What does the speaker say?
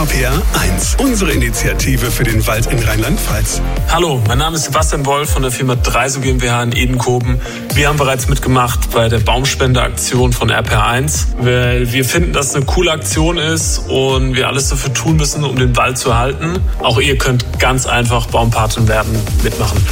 RPR1, unsere Initiative für den Wald in Rheinland-Pfalz. Hallo, mein Name ist Sebastian Wolf von der Firma Dreiso GmbH in Edenkoben. Wir haben bereits mitgemacht bei der Baumspendeaktion von RPR1, weil wir finden, dass es eine coole Aktion ist und wir alles dafür tun müssen, um den Wald zu erhalten. Auch ihr könnt ganz einfach Baumpatin werden, mitmachen.